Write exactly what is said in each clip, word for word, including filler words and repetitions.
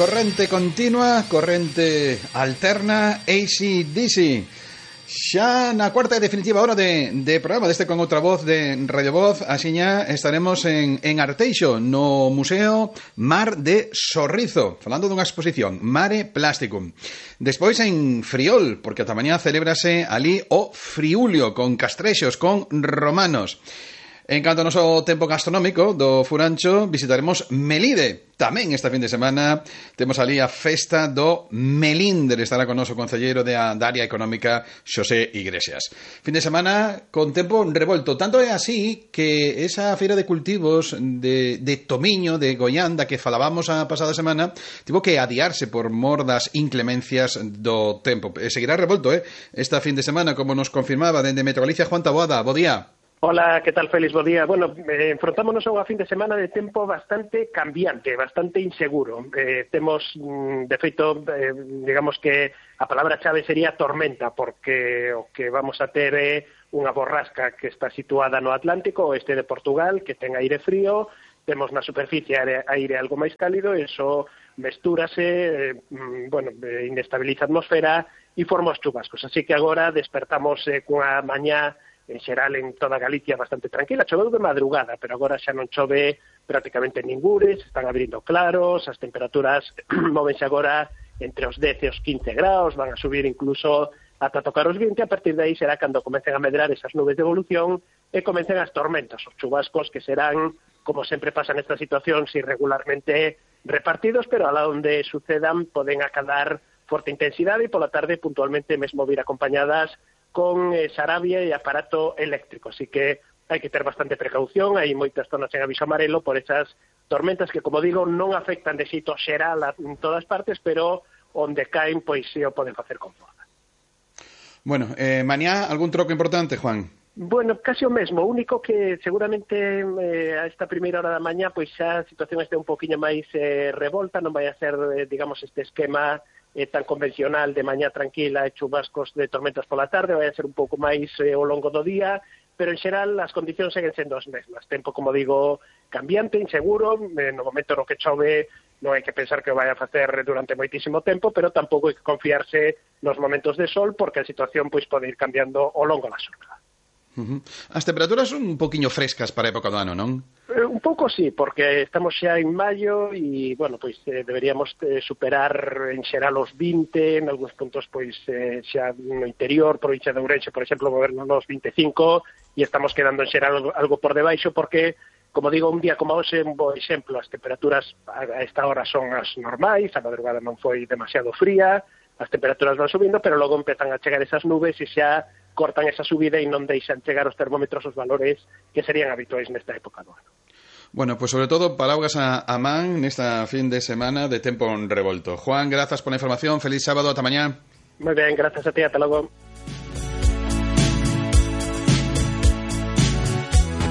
corrente continua, corrente alterna, A C D C. Xa na cuarta e definitiva hora de, de programa deste Con Outra Voz de Radio Voz. Axiña estaremos en, en Arteixo, no Museo Mar de Sorrizo, falando dunha exposición Mare Plasticum. Despois en Friol, porque ata mañá celébrase ali o Friulio, con castrexos, con romanos. En canto ao noso tempo gastronómico do Furancho, visitaremos Melide. Tamén esta fin de semana temos ali a festa do Melindre. Estará con noso concelleiro da área económica, Xosé Iglesias. Fin de semana con tempo revolto. Tanto é así que esa feira de cultivos de, de Tomiño, de Goián, da que falábamos a pasada semana, tivo que adiarse por mor das inclemencias do tempo. E seguirá revolto, eh? Esta fin de semana, como nos confirmaba dende Metro Galicia, Juan Taboada. Bo día. Hola, que tal, Félix? Bo día. Bueno, eh, enfrontámonos a unha fin de semana de tempo bastante cambiante, bastante inseguro. Eh, temos, de feito, eh, digamos que a palabra chave sería tormenta, porque o que vamos a ter é unha borrasca que está situada no Atlántico, oeste de Portugal, que ten aire frío, temos na superficie aire, aire algo máis cálido, e iso mestúrase, eh, bueno, eh, inestabiliza a atmosfera e forma os chubascos. Así que agora despertamos eh, cunha mañá en xeral en toda Galicia bastante tranquila. Choveu de madrugada, pero agora xa non chove prácticamente ningures, están abrindo claros, as temperaturas móvense agora entre os dez e os quince graus, van a subir incluso ata tocar os vinte, a partir de aí será cando comecen a medrar esas nubes de evolución e comecen as tormentas, os chubascos que serán, como sempre pasa nestas situacións, irregularmente repartidos, pero alá onde sucedan poden acadar forte intensidade e pola tarde puntualmente mesmo vir acompañadas con eh, sarabia e aparato eléctrico. Así que hai que ter bastante precaución, hai moitas zonas en aviso amarelo por esas tormentas que, como digo, non afectan de xeito xeral en todas partes, pero onde caen, pois sí o poden facer con forza. Bueno, eh, mañá algún troco importante, Juan? Bueno, casi o mesmo, o único que seguramente eh, a esta primeira hora da mañá pois xa a situación este un poquinho máis eh, revolta, non vai a ser, eh, digamos, este esquema eh, tan convencional de mañá tranquila e chubascos de tormentas pola tarde, vai a ser un pouco máis eh, ao longo do día, pero en xeral as condicións seguen sendo as mesmas. Tempo, como digo, cambiante, inseguro, eh, no momento no que chove non hai que pensar que o vai a facer durante moitísimo tempo, pero tampouco hai que confiarse nos momentos de sol, porque a situación pois pode ir cambiando ao longo da xornada. Uh-huh. As temperaturas son un poquinho frescas para a época do ano, non? Eh, un pouco sí, porque estamos xa en maio e, bueno, pois eh, deberíamos eh, superar en xeral os vinte, en algúns puntos pois eh, xa no interior, provincia de Ourense, por exemplo, movernos nos vinte e cinco, e estamos quedando en xeral algo, algo por debaixo, porque, como digo, un día como hoxe, un bo exemplo, as temperaturas a esta hora son as normais, a madrugada non foi demasiado fría, as temperaturas van subindo, pero logo empezan a chegar esas nubes e xa cortan esa subida e non deixan chegar os termómetros os valores que serían habituais nesta época do ano. Bueno, pues sobre todo palabras a, a man nesta fin de semana de tempo revolto. Juan, grazas pola información, feliz sábado, ata mañá. Moi ben, grazas a ti, ata logo.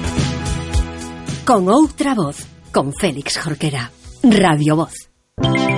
Con Outra Voz, con Félix Jorquera, Radio Voz.